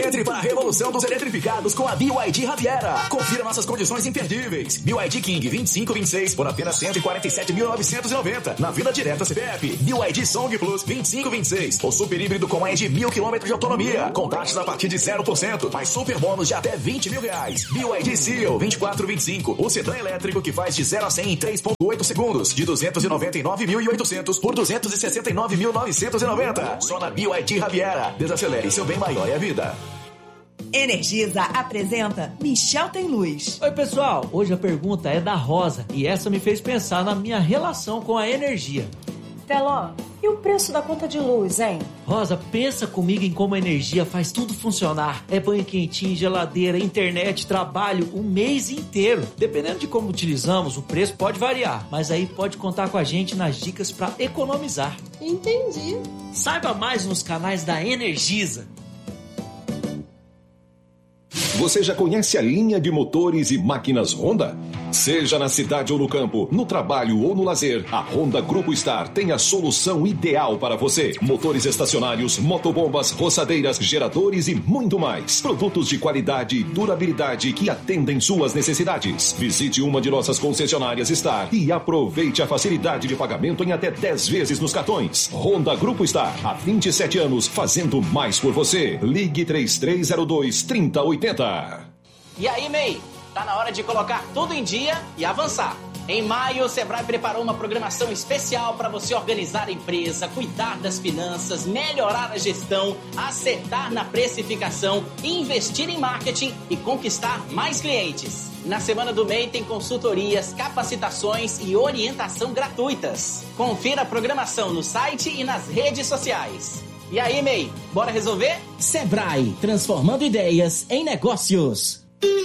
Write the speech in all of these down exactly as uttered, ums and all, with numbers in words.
Entre para a revolução dos eletrificados com a B Y D Riviera. Confira nossas condições imperdíveis. B Y D King vinte e cinco vinte e seis por apenas cento e quarenta e sete mil novecentos e noventa. Na venda direta C P F. B Y D Song Plus vinte e cinco vinte e seis. O super híbrido com mais de mil quilômetros de autonomia. Com taxas a partir de zero por cento. Mais super bônus de até vinte mil reais. B Y D Seal vinte e quatro vinte e cinco. O sedã elétrico que faz de zero a cem em três vírgula oito segundos. De duzentos e noventa e nove mil e oitocentos por duzentos e sessenta e nove mil novecentos e noventa. Só na B Y D Riviera. Desacelere, seu bem maior é a vida. Energisa apresenta Michel Tem Luz. Oi pessoal, hoje a pergunta é da Rosa e essa me fez pensar na minha relação com a energia. Teló, e o preço da conta de luz, hein? Rosa, pensa comigo em como a energia faz tudo funcionar. É banho quentinho, geladeira, internet, trabalho, o mês inteiro. Dependendo de como utilizamos, o preço pode variar, mas aí pode contar com a gente nas dicas para economizar. Entendi. Saiba mais nos canais da Energisa. Você já conhece a linha de motores e máquinas Honda? Seja na cidade ou no campo, no trabalho ou no lazer, a Honda Grupo Star tem a solução ideal para você. Motores estacionários, motobombas, roçadeiras, geradores e muito mais. Produtos de qualidade e durabilidade que atendem suas necessidades. Visite uma de nossas concessionárias Star e aproveite a facilidade de pagamento em até dez vezes nos cartões. Honda Grupo Star, há vinte e sete anos, fazendo mais por você. Ligue três três zero dois, três zero oito zero. E aí, M E I? Tá na hora de colocar tudo em dia e avançar. Em maio, o Sebrae preparou uma programação especial para você organizar a empresa, cuidar das finanças, melhorar a gestão, acertar na precificação, investir em marketing e conquistar mais clientes. Na semana do M E I tem consultorias, capacitações e orientação gratuitas. Confira a programação no site e nas redes sociais. E aí, M E I, bora resolver? Sebrae, transformando ideias em negócios.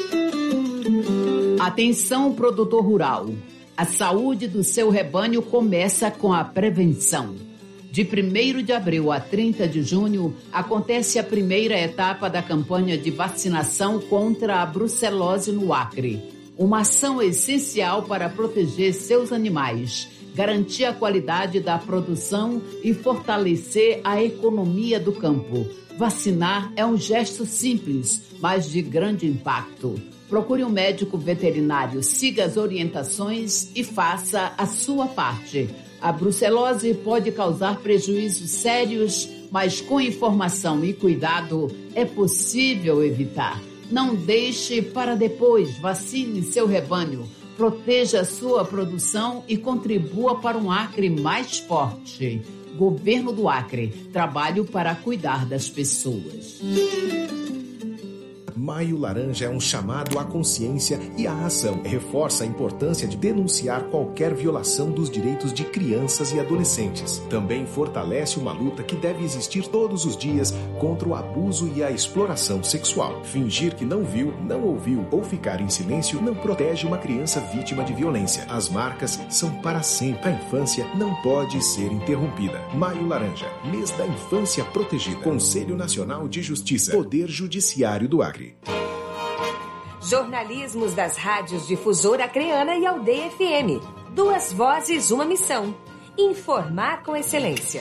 Atenção, produtor rural. A saúde do seu rebanho começa com a prevenção. De primeiro de abril a trinta de junho, acontece a primeira etapa da campanha de vacinação contra a brucelose no Acre. Uma ação essencial para proteger seus animais, garantir a qualidade da produção e fortalecer a economia do campo. Vacinar é um gesto simples, mas de grande impacto. Procure um médico veterinário, siga as orientações e faça a sua parte. A brucelose pode causar prejuízos sérios, mas com informação e cuidado é possível evitar. Não deixe para depois, vacine seu rebanho, proteja a sua produção e contribua para um Acre mais forte. Governo do Acre, trabalho para cuidar das pessoas. Maio Laranja é um chamado à consciência e à ação. Reforça a importância de denunciar qualquer violação dos direitos de crianças e adolescentes. Também fortalece uma luta que deve existir todos os dias contra o abuso e a exploração sexual. Fingir que não viu, não ouviu ou ficar em silêncio não protege uma criança vítima de violência. As marcas são para sempre. A infância não pode ser interrompida. Maio Laranja, mês da infância protegida. Conselho Nacional de Justiça. Poder Judiciário do Acre. Jornalismos das rádios Difusora Acreana e Aldeia F M. Duas vozes, uma missão. Informar com excelência.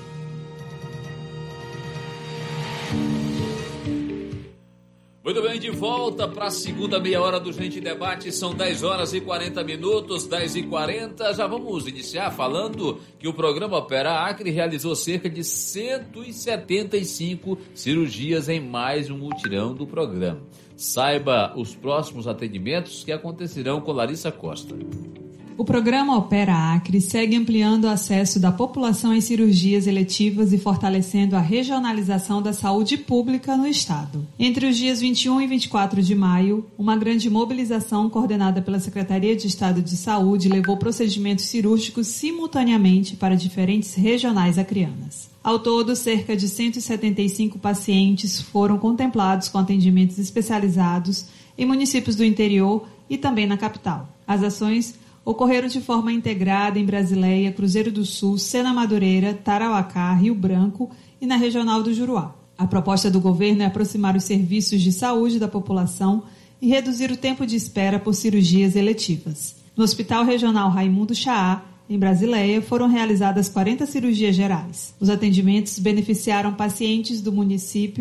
Muito bem, de volta para a segunda meia hora do Gente Debate. São dez horas e quarenta minutos, dez e quarenta. Já vamos iniciar falando que o programa Opera Acre realizou cerca de cento e setenta e cinco cirurgias em mais um mutirão do programa. Saiba os próximos atendimentos que acontecerão com Larissa Costa. O programa Opera Acre segue ampliando o acesso da população às cirurgias eletivas e fortalecendo a regionalização da saúde pública no estado. Entre os dias vinte e um e vinte e quatro de maio, uma grande mobilização coordenada pela Secretaria de Estado de Saúde levou procedimentos cirúrgicos simultaneamente para diferentes regionais acreanas. Ao todo, cerca de cento e setenta e cinco pacientes foram contemplados com atendimentos especializados em municípios do interior e também na capital. As ações ocorreram de forma integrada em Brasileia, Cruzeiro do Sul, Sena Madureira, Tarauacá, Rio Branco e na Regional do Juruá. A proposta do governo é aproximar os serviços de saúde da população e reduzir o tempo de espera por cirurgias eletivas. No Hospital Regional Raimundo Chaá, em Brasileia, foram realizadas quarenta cirurgias gerais. Os atendimentos beneficiaram pacientes do município,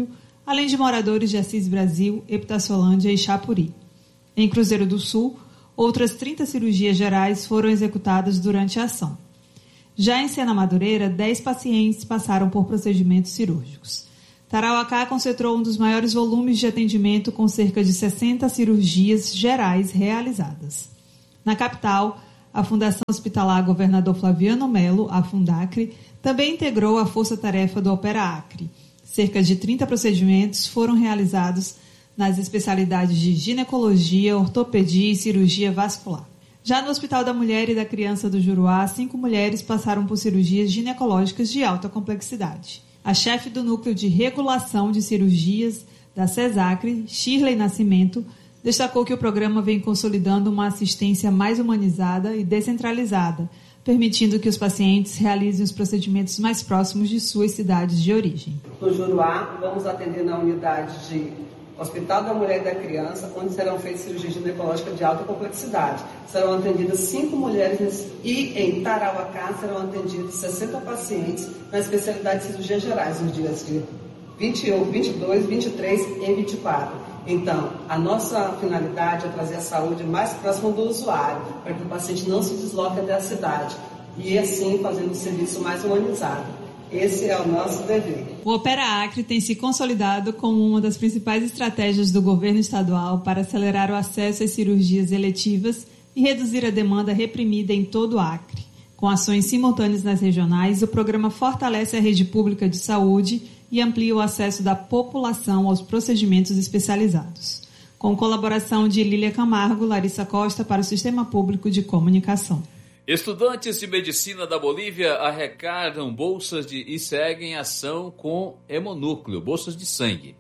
além de moradores de Assis Brasil, Epitaciolândia e Chapuri. Em Cruzeiro do Sul, outras trinta cirurgias gerais foram executadas durante a ação. Já em Sena Madureira, dez pacientes passaram por procedimentos cirúrgicos. Tarauacá concentrou um dos maiores volumes de atendimento, com cerca de sessenta cirurgias gerais realizadas. Na capital, a Fundação Hospitalar Governador Flaviano Melo, a Fundacre, também integrou a força-tarefa do Opera Acre. Cerca de trinta procedimentos foram realizados nas especialidades de ginecologia, ortopedia e cirurgia vascular. Já no Hospital da Mulher e da Criança do Juruá, cinco mulheres passaram por cirurgias ginecológicas de alta complexidade. A chefe do Núcleo de Regulação de Cirurgias da CESACRE, Shirley Nascimento, destacou que o programa vem consolidando uma assistência mais humanizada e descentralizada, permitindo que os pacientes realizem os procedimentos mais próximos de suas cidades de origem. No Juruá, vamos atender na unidade de Hospital da Mulher e da Criança, onde serão feitas cirurgias ginecológicas de alta complexidade. Serão atendidas cinco mulheres e em Tarauacá serão atendidos sessenta pacientes na especialidade de cirurgias gerais, nos dias de vinte e um, vinte e dois, vinte e três e vinte e quatro. Então, a nossa finalidade é trazer a saúde mais próxima do usuário, para que o paciente não se desloque até a cidade e, assim, fazendo um serviço mais humanizado. Esse é o nosso dever. O Opera Acre tem se consolidado como uma das principais estratégias do governo estadual para acelerar o acesso às cirurgias eletivas e reduzir a demanda reprimida em todo o Acre. Com ações simultâneas nas regionais, o programa fortalece a rede pública de saúde e amplia o acesso da população aos procedimentos especializados. Com colaboração de Lília Camargo, Larissa Costa para o Sistema Público de Comunicação. Estudantes de medicina da Bolívia arrecadam bolsas de, e seguem ação com hemonúcleo, bolsas de sangue.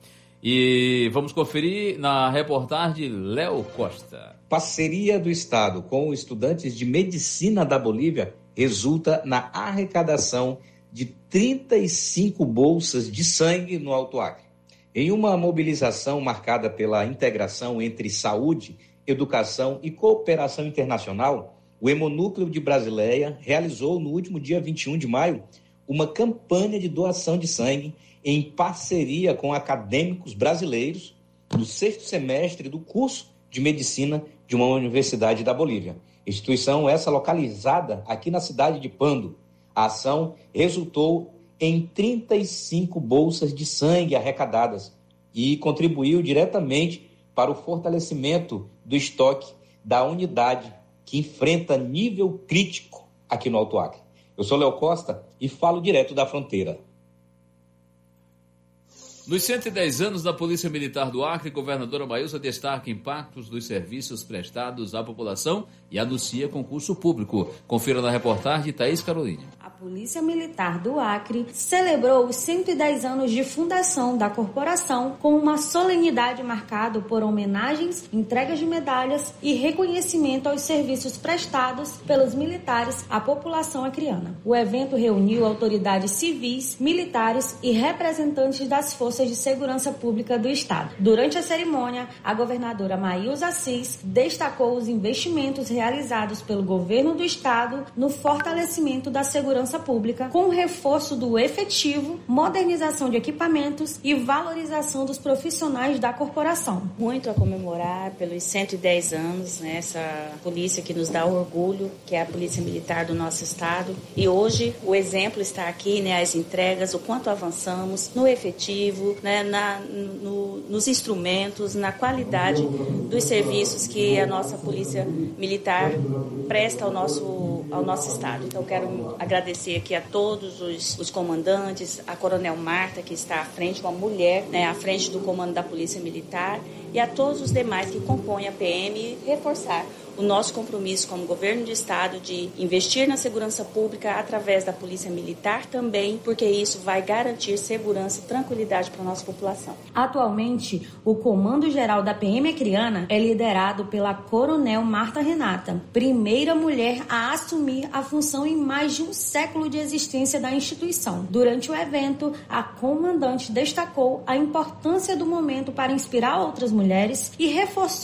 E vamos conferir na reportagem de Léo Costa. Parceria do Estado com estudantes de medicina da Bolívia resulta na arrecadação de trinta e cinco bolsas de sangue no Alto Acre. Em uma mobilização marcada pela integração entre saúde, educação e cooperação internacional, o Hemonúcleo de Brasileia realizou no último dia vinte e um de maio uma campanha de doação de sangue em parceria com acadêmicos brasileiros do sexto semestre do curso de medicina de uma universidade da Bolívia. Instituição essa localizada aqui na cidade de Pando. A ação resultou em trinta e cinco bolsas de sangue arrecadadas e contribuiu diretamente para o fortalecimento do estoque da unidade que enfrenta nível crítico aqui no Alto Acre. Eu sou Léo Costa e falo direto da fronteira. Nos cento e dez anos da Polícia Militar do Acre, governadora Maílza destaca impactos dos serviços prestados à população e anuncia concurso público. Confira na reportagem Thaís Carolina. A Polícia Militar do Acre celebrou os cento e dez anos de fundação da corporação com uma solenidade marcada por homenagens, entregas de medalhas e reconhecimento aos serviços prestados pelos militares à população acreana. O evento reuniu autoridades civis, militares e representantes das forças de segurança pública do Estado. Durante a cerimônia, a governadora Maílza Assis destacou os investimentos realizados pelo governo do Estado no fortalecimento da segurança pública, com reforço do efetivo, modernização de equipamentos e valorização dos profissionais da corporação. Muito a comemorar pelos cento e dez anos, né, essa polícia que nos dá orgulho, que é a Polícia Militar do nosso Estado. E hoje o exemplo está aqui, né, as entregas, o quanto avançamos no efetivo, né, na, no, nos instrumentos, na qualidade dos serviços que a nossa Polícia Militar presta ao nosso, ao nosso Estado. Então, quero agradecer aqui a todos os, os comandantes, a Coronel Marta, que está à frente, uma mulher, né, à frente do comando da Polícia Militar, e a todos os demais que compõem a P M, e reforçar o nosso compromisso como governo de Estado de investir na segurança pública através da Polícia Militar também, porque isso vai garantir segurança e tranquilidade para a nossa população. Atualmente, o Comando-Geral da P M Acreana é liderado pela Coronel Marta Renata, primeira mulher a assumir a função em mais de um século de existência da instituição. Durante o evento, a comandante destacou a importância do momento para inspirar outras mulheres e reforçou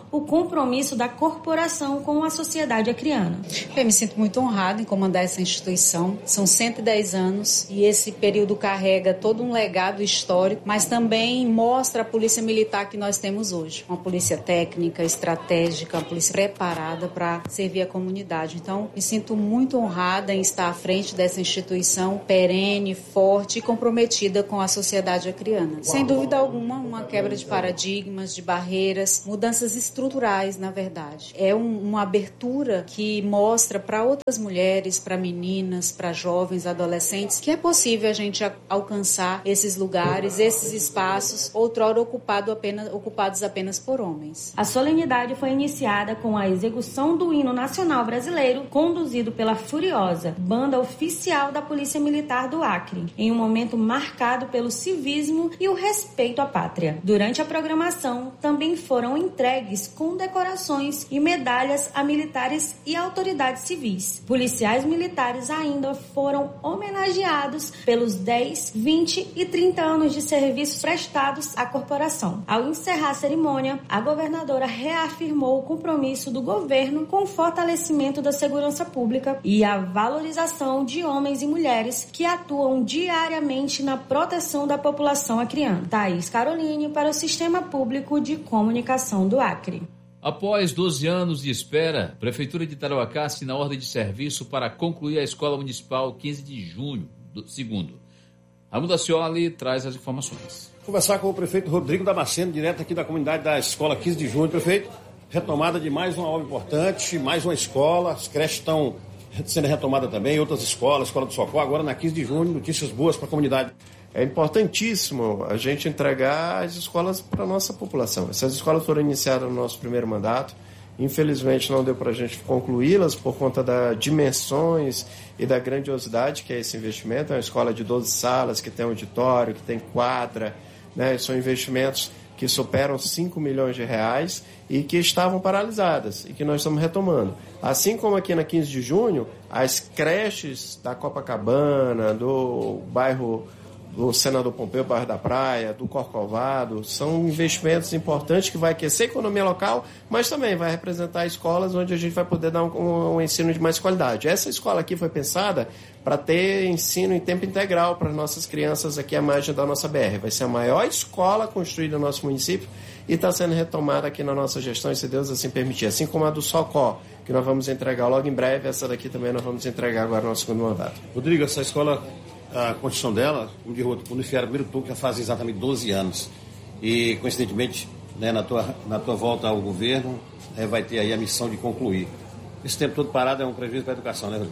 o compromisso da corporação com a sociedade acriana. Eu me sinto muito honrada em comandar essa instituição. São cento e dez anos e esse período carrega todo um legado histórico, mas também mostra a polícia militar que nós temos hoje. Uma polícia técnica, estratégica, uma polícia preparada para servir a comunidade. Então, me sinto muito honrada em estar à frente dessa instituição perene, forte e comprometida com a sociedade acriana. Sem dúvida alguma, uma quebra de paradigmas, de barreiras, mudanças estruturais, na verdade. É um, uma abertura que mostra para outras mulheres, para meninas, para jovens, adolescentes, que é possível a gente a, alcançar esses lugares, esses espaços, outrora ocupado apenas, ocupados apenas por homens. A solenidade foi iniciada com a execução do hino nacional brasileiro, conduzido pela Furiosa, banda oficial da Polícia Militar do Acre, em um momento marcado pelo civismo e o respeito à pátria. Durante a programação, também foram entregues condecorações e medalhas a militares e autoridades civis. Policiais militares ainda foram homenageados pelos dez, vinte e trinta anos de serviços prestados à corporação. Ao encerrar a cerimônia, a governadora reafirmou o compromisso do governo com o fortalecimento da segurança pública e a valorização de homens e mulheres que atuam diariamente na proteção da população acriana. Thaís Caroline para o Sistema Público de Comunicação do Acre. Após doze anos de espera, a Prefeitura de Tarauacá assina ordem de serviço para concluir a Escola Municipal quinze de junho, do segundo. Raimundo Ascioli traz as informações. Conversar com o prefeito Rodrigo Damasceno, direto aqui da comunidade da Escola quinze de junho. Prefeito, retomada de mais uma obra importante, mais uma escola, as creches estão sendo retomadas também, outras escolas, Escola do Socorro, agora na quinze de junho, notícias boas para a comunidade. É importantíssimo a gente entregar as escolas para a nossa população. Essas escolas foram iniciadas no nosso primeiro mandato. Infelizmente não deu para a gente concluí-las por conta das dimensões e da grandiosidade que é esse investimento. É uma escola de doze salas, que tem auditório, que tem quadra, né? São investimentos que superam cinco milhões de reais e que estavam paralisadas e que nós estamos retomando. Assim como aqui na quinze de junho, as creches da Copacabana, do bairro do Senador Pompeu, bairro da Praia, do Corcovado, são investimentos importantes que vai aquecer a economia local, mas também vai representar escolas onde a gente vai poder dar um, um, um ensino de mais qualidade. Essa escola aqui foi pensada para ter ensino em tempo integral para as nossas crianças aqui à margem da nossa B R. Vai ser a maior escola construída no nosso município e está sendo retomada aqui na nossa gestão, e se Deus assim permitir, assim como a do Socó, que nós vamos entregar logo em breve, essa daqui também nós vamos entregar agora no nosso segundo mandato. Rodrigo, essa escola, a construção dela, como de unificar o primeiro turno, já faz exatamente doze anos. E, coincidentemente, né, na, tua, na tua volta ao governo, é, vai ter aí a missão de concluir. Esse tempo todo parado é um prejuízo para a educação, né, Rodrigo?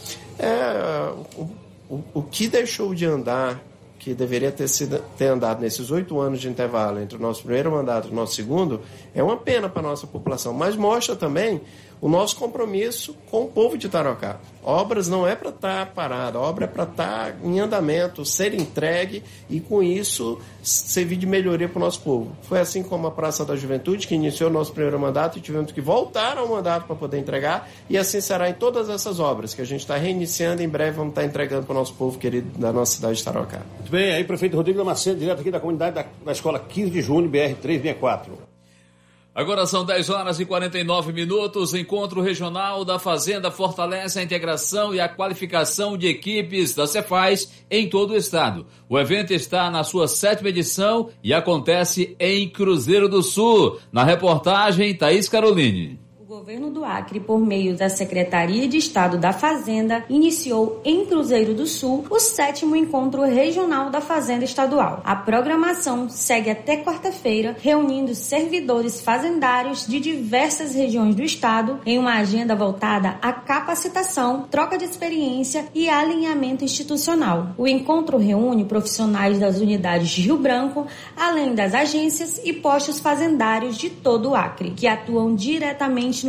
É, o, o, o que deixou de andar, que deveria ter, sido, ter andado nesses oito anos de intervalo entre o nosso primeiro mandato e o nosso segundo, é uma pena para a nossa população, mas mostra também o nosso compromisso com o povo de Tarauacá. Obras não é para estar parada, obra é para estar em andamento, ser entregue e, com isso, servir de melhoria para o nosso povo. Foi assim como a Praça da Juventude, que iniciou o nosso primeiro mandato e tivemos que voltar ao mandato para poder entregar, e assim será em todas essas obras que a gente está reiniciando, em breve vamos estar entregando para o nosso povo querido da nossa cidade de Tarauacá. Muito bem, aí prefeito Rodrigo Damasceno, direto aqui da comunidade da, da Escola quinze de junho, B R trezentos e sessenta e quatro. Agora são dez horas e quarenta e nove minutos. Encontro Regional da Fazenda fortalece a integração e a qualificação de equipes da Cefaz em todo o estado. O evento está na sua sétima edição e acontece em Cruzeiro do Sul. Na reportagem, Thaís Caroline. O governo do Acre, por meio da Secretaria de Estado da Fazenda, iniciou em Cruzeiro do Sul o sétimo Encontro Regional da Fazenda Estadual. A programação segue até quarta-feira, reunindo servidores fazendários de diversas regiões do estado em uma agenda voltada à capacitação, troca de experiência e alinhamento institucional. O encontro reúne profissionais das unidades de Rio Branco, além das agências e postos fazendários de todo o Acre, que atuam diretamente no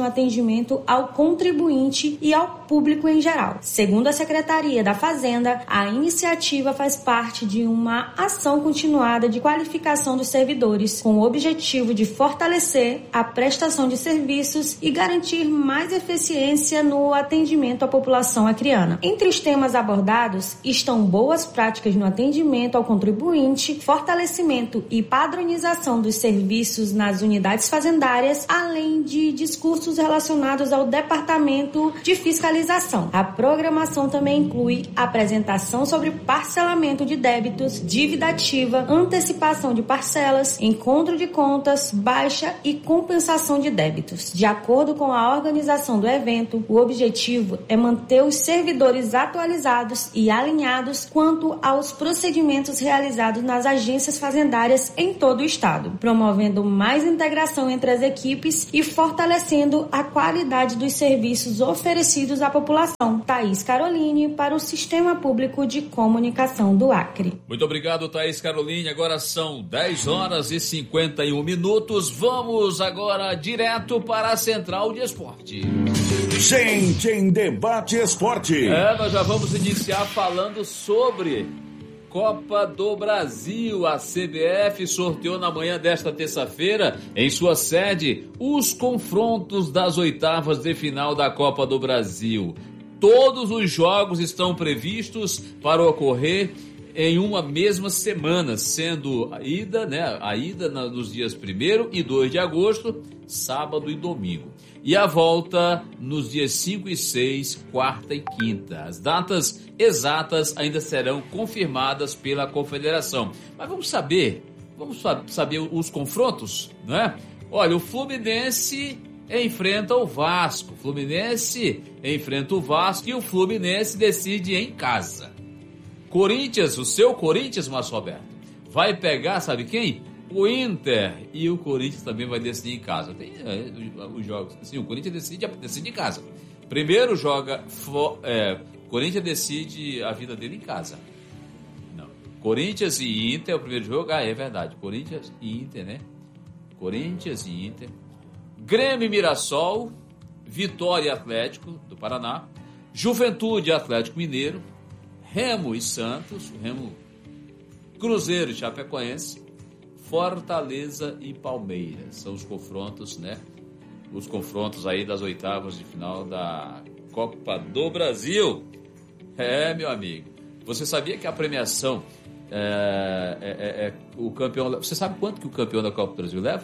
no atendimento ao contribuinte e ao público em geral. Segundo a Secretaria da Fazenda, a iniciativa faz parte de uma ação continuada de qualificação dos servidores, com o objetivo de fortalecer a prestação de serviços e garantir mais eficiência no atendimento à população acreana. Entre os temas abordados estão boas práticas no atendimento ao contribuinte, fortalecimento e padronização dos serviços nas unidades fazendárias, além de discursos relacionados ao Departamento de Fiscalização. A programação também inclui apresentação sobre parcelamento de débitos, dívida ativa, antecipação de parcelas, encontro de contas, baixa e compensação de débitos. De acordo com a organização do evento, o objetivo é manter os servidores atualizados e alinhados quanto aos procedimentos realizados nas agências fazendárias em todo o estado, promovendo mais integração entre as equipes e fortalecendo a qualidade dos serviços oferecidos à população. Thaís Caroline, para o Sistema Público de Comunicação do Acre. Muito obrigado, Thaís Caroline. Agora são dez horas e cinquenta e um minutos. Vamos agora direto para a Central de Esporte. Gente em Debate Esporte. É, nós já vamos iniciar falando sobre Copa do Brasil. A C B F sorteou na manhã desta terça-feira, em sua sede, os confrontos das oitavas de final da Copa do Brasil. Todos os jogos estão previstos para ocorrer em uma mesma semana, sendo a ida, né, a ida nos dias primeiro e dois de agosto, sábado e domingo. E a volta nos dias cinco e seis, quarta e quinta. As datas exatas ainda serão confirmadas pela Confederação. Mas vamos saber, vamos saber os confrontos, né? Olha, o Fluminense enfrenta o Vasco. O Fluminense enfrenta o Vasco e o Fluminense decide em casa. Corinthians, o seu Corinthians, Márcio Roberto, vai pegar, sabe quem? O Inter. E o Corinthians também vai decidir em casa. Tem é, os jogos. Assim, o Corinthians decide, decide em casa. Primeiro joga... É, o Corinthians decide a vida dele em casa. Não. Corinthians e Inter é o primeiro jogo. Ah, é verdade. Corinthians e Inter, né? Corinthians e Inter. Grêmio e Mirassol. Vitória e Atlético do Paraná. Juventude e Atlético Mineiro. Remo e Santos. Remo, Cruzeiro e Chapecoense. Fortaleza e Palmeiras. São os confrontos, né? Os confrontos aí das oitavas de final da Copa do Brasil. É, meu amigo. Você sabia que a premiação é, é, é, é o campeão... Você sabe quanto que o campeão da Copa do Brasil leva?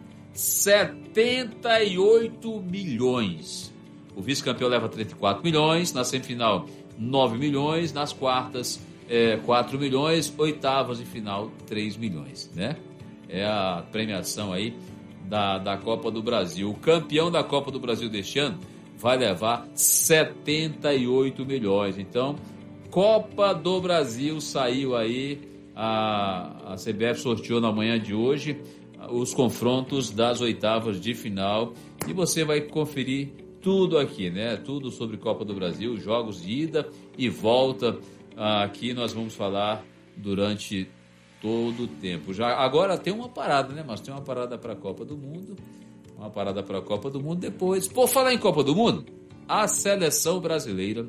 setenta e oito milhões. O vice-campeão leva trinta e quatro milhões. Na semifinal, nove milhões. Nas quartas, é, quatro milhões. Oitavas de final, três milhões, né? É a premiação aí da, da Copa do Brasil. O campeão da Copa do Brasil deste ano vai levar setenta e oito milhões. Então, Copa do Brasil saiu aí, a, a C B F sorteou na manhã de hoje os confrontos das oitavas de final e você vai conferir tudo aqui, né? Tudo sobre Copa do Brasil, jogos de ida e volta. Aqui nós vamos falar durante todo o tempo. Já, agora tem uma parada, né? Mas tem uma parada para a Copa do Mundo, uma parada para a Copa do Mundo depois. Por falar em Copa do Mundo, a seleção brasileira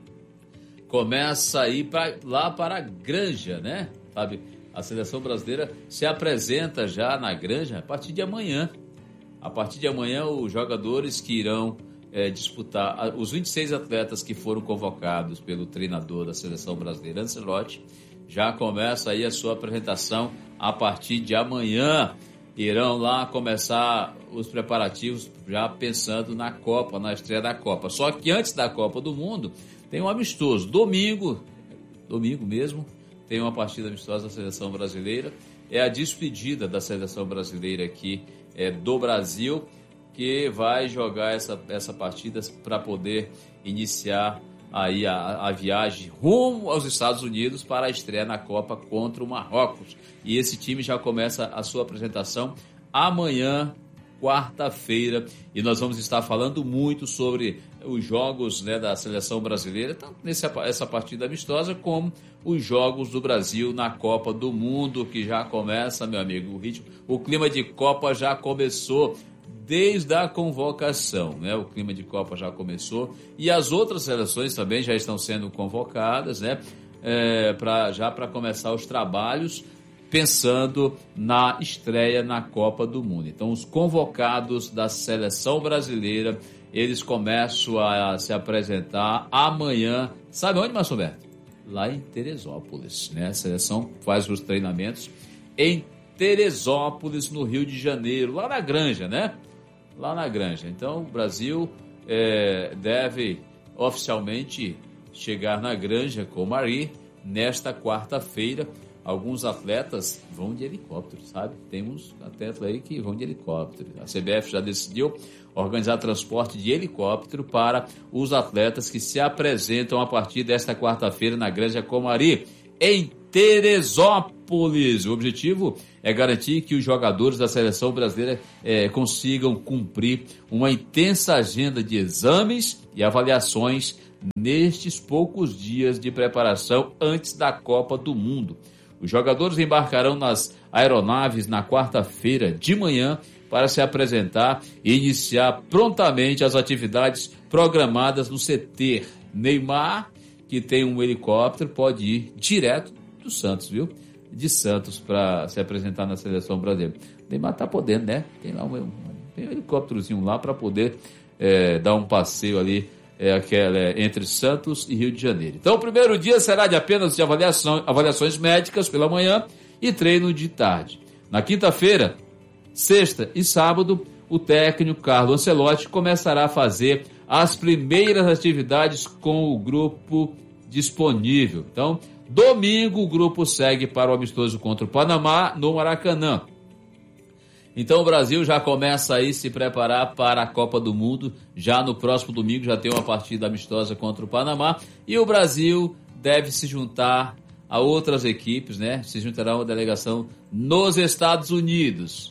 começa a ir pra, lá para a Granja, né? Sabe? A seleção brasileira se apresenta já na Granja a partir de amanhã. A partir de amanhã, os jogadores que irão é, disputar, os vinte e seis atletas que foram convocados pelo treinador da seleção brasileira, Ancelotti, já começa aí a sua apresentação a partir de amanhã. Irão lá começar os preparativos já pensando na Copa, na estreia da Copa. Só que antes da Copa do Mundo tem um amistoso. Domingo, domingo mesmo, tem uma partida amistosa da seleção brasileira. É a despedida da seleção brasileira aqui é, do Brasil, que vai jogar essa, essa partida para poder iniciar aí a, a viagem rumo aos Estados Unidos para a estreia na Copa contra o Marrocos. E esse time já começa a sua apresentação amanhã, quarta-feira, e nós vamos estar falando muito sobre os jogos, né, da seleção brasileira, tanto nessa essa partida amistosa como os jogos do Brasil na Copa do Mundo, que já começa, meu amigo, o ritmo, o clima de Copa já começou. desde a convocação, né? O clima de Copa já começou e as outras seleções também já estão sendo convocadas, né? É, pra, já para começar os trabalhos, pensando na estreia na Copa do Mundo. Então, os convocados da seleção brasileira, eles começam a se apresentar amanhã. Sabe onde, Márcio Roberto? Lá em Teresópolis, né? A seleção faz os treinamentos em Teresópolis, no Rio de Janeiro, lá na Granja, né? Lá na Granja. Então, o Brasil é, deve oficialmente chegar na Granja com o Marí nesta quarta-feira. Alguns atletas vão de helicóptero, sabe? Temos atletas aí que vão de helicóptero. A C B F já decidiu organizar transporte de helicóptero para os atletas que se apresentam a partir desta quarta-feira na Granja Comari, em Teresópolis. O objetivo é garantir que os jogadores da seleção brasileira eh, consigam cumprir uma intensa agenda de exames e avaliações nestes poucos dias de preparação antes da Copa do Mundo. Os jogadores embarcarão nas aeronaves na quarta-feira de manhã para se apresentar e iniciar prontamente as atividades programadas no C T. Neymar, que tem um helicóptero, pode ir direto do Santos, viu? De Santos para se apresentar na seleção brasileira. Neymar tá podendo, né? Tem lá um, tem um helicópterozinho lá para poder é, dar um passeio ali é, aquela, é, entre Santos e Rio de Janeiro. Então, o primeiro dia será de apenas de avaliação, avaliações médicas pela manhã e treino de tarde. Na quinta-feira, sexta e sábado, o técnico Carlo Ancelotti começará a fazer as primeiras atividades com o grupo disponível. Então, domingo o grupo segue para o amistoso contra o Panamá no Maracanã. Então o Brasil já começa aí a se preparar para a Copa do Mundo. Já no próximo domingo já tem uma partida amistosa contra o Panamá. E o Brasil deve se juntar a outras equipes, né? Se juntará uma delegação nos Estados Unidos.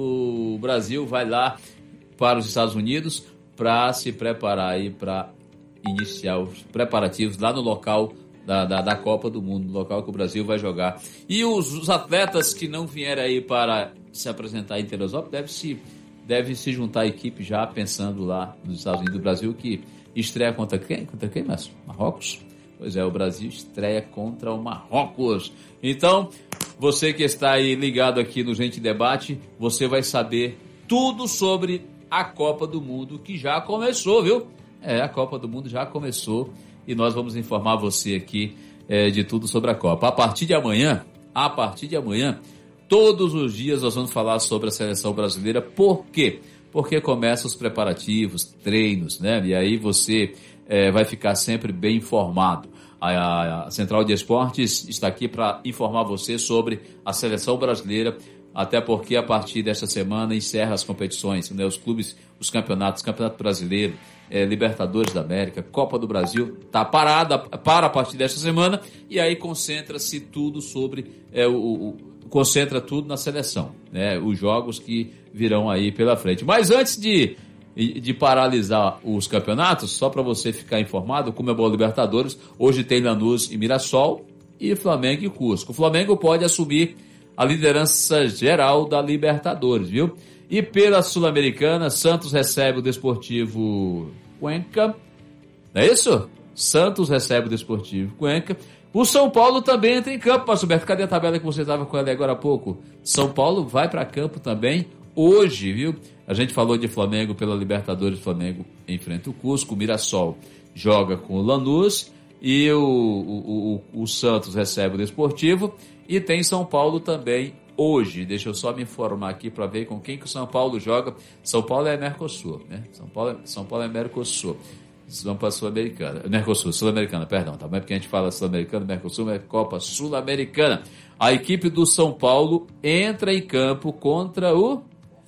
O Brasil vai lá para os Estados Unidos para se preparar aí para iniciar os preparativos lá no local da, da, da Copa do Mundo, no local que o Brasil vai jogar. E os, os atletas que não vierem aí para se apresentar em Teresópolis devem se, deve se juntar à equipe já pensando lá nos Estados Unidos do Brasil, que estreia contra quem? Contra quem, Márcio? Marrocos? Pois é, o Brasil estreia contra o Marrocos. Então, você que está aí ligado aqui no Gente Debate, você vai saber tudo sobre a Copa do Mundo, que já começou, viu? É, a Copa do Mundo já começou e nós vamos informar você aqui é, de tudo sobre a Copa. A partir de amanhã, a partir de amanhã, todos os dias nós vamos falar sobre a seleção brasileira. Por quê? Porque começam os preparativos, treinos, né? E aí você é, vai ficar sempre bem informado. A, a Central de Esportes está aqui para informar você sobre a seleção brasileira, até porque a partir desta semana encerra as competições, né? Os clubes, os campeonatos, Campeonato Brasileiro, é, Libertadores da América, Copa do Brasil, está parada para a partir desta semana, e aí concentra-se tudo sobre, é, o, o, concentra tudo na seleção, né? Os jogos que virão aí pela frente. Mas antes de de paralisar os campeonatos, só para você ficar informado, como é bom Libertadores, hoje tem Lanús e Mirassol e Flamengo e Cusco. O Flamengo pode assumir a liderança geral da Libertadores, viu? E pela Sul-Americana, Santos recebe o Desportivo Cuenca, não é isso? Santos recebe o Desportivo Cuenca. O São Paulo também entra em campo, Márcio Roberto. Cadê a tabela que você estava com ela agora há pouco? São Paulo vai para campo também hoje, viu? A gente falou de Flamengo pela Libertadores. Flamengo enfrenta o Cusco, o Mirassol joga com o Lanús e o, o, o, o Santos recebe o Desportivo, e tem São Paulo também hoje. Deixa eu só me informar aqui para ver com quem que o São Paulo joga. São Paulo é Mercosul, né? São Paulo, São Paulo é Mercosul. Vamos para a Sul-Americana. Mercosul, Sul-Americana, perdão, tá bom? É porque a gente fala Sul-Americana, Mercosul, é Copa Sul-Americana. A equipe do São Paulo entra em campo contra o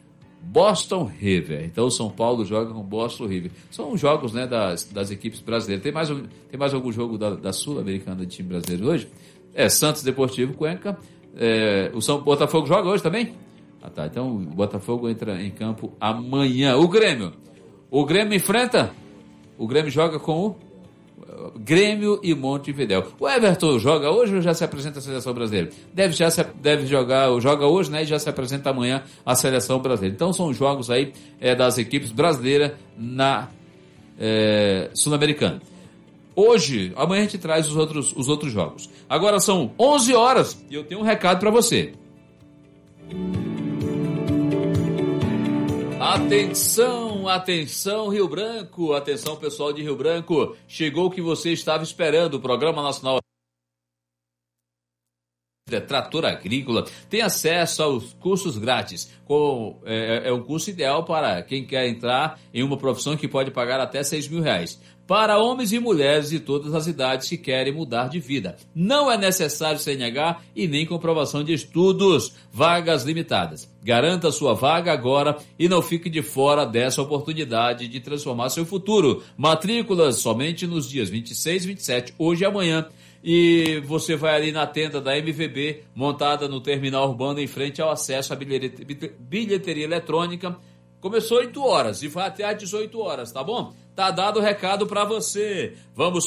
Boston River. Então o São Paulo joga com o Boston River. São jogos, né, das, das equipes brasileiras. Tem mais, tem mais algum jogo da, da Sul-Americana de time brasileiro hoje? É, Santos, Deportivo, Cuenca. É, o São Botafogo joga hoje também? Ah, tá. Então o Botafogo entra em campo amanhã. O Grêmio. O Grêmio enfrenta? O Grêmio joga com o Grêmio e Montevidéu. O Everton joga hoje ou já se apresenta a seleção brasileira? Deve, já se, deve jogar, joga hoje, né? E já se apresenta amanhã a seleção brasileira. Então são jogos aí é, das equipes brasileiras na é, Sul-Americana. Hoje, amanhã a gente traz os outros, os outros jogos. Agora são onze horas e eu tenho um recado para você. Atenção, atenção Rio Branco, atenção pessoal de Rio Branco, chegou o que você estava esperando, o Programa Nacional Trator Agrícola tem acesso aos cursos grátis. Com, é, é um curso ideal para quem quer entrar em uma profissão que pode pagar até seis mil reais. Para homens e mulheres de todas as idades que querem mudar de vida. Não é necessário C N H e nem comprovação de estudos. Vagas limitadas. Garanta sua vaga agora e não fique de fora dessa oportunidade de transformar seu futuro. Matrículas somente nos dias vinte e seis e vinte e sete, hoje e amanhã. E você vai ali na tenda da M V B, montada no terminal urbano em frente ao acesso à bilheteria, bilheteria eletrônica. Começou oito horas e vai até às dezoito horas, tá bom? Tá dado o recado para você. Vamos